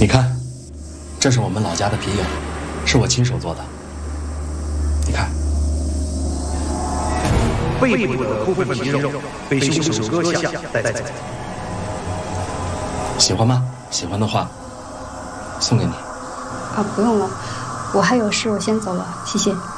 你看，这是我们老家的皮影，是我亲手做的。你看， 背部的部分皮肉被凶手割下带走。 喜欢吗？喜欢的话，送给你。 啊，不用了，我还有事，我先走了，谢谢。